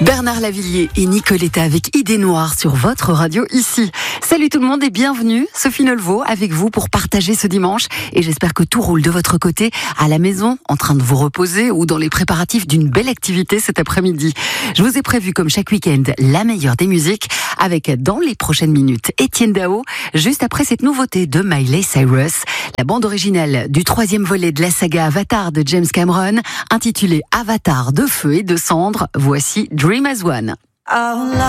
Bernard Lavilliers et Nicoletta avec Idée Noire sur votre radio ici. Salut tout le monde et bienvenue, Sophie Nolveau avec vous pour partager ce dimanche. Et j'espère que tout roule de votre côté, à la maison, en train de vous reposer ou dans les préparatifs d'une belle activité cet après-midi. Je vous ai prévu comme chaque week-end la meilleure des musiques avec dans les prochaines minutes Étienne Dao, juste après cette nouveauté de Miley Cyrus, la bande originale du 3e volet de la saga Avatar de James Cameron, intitulée Avatar de feu et de cendre. Voici Dream as One.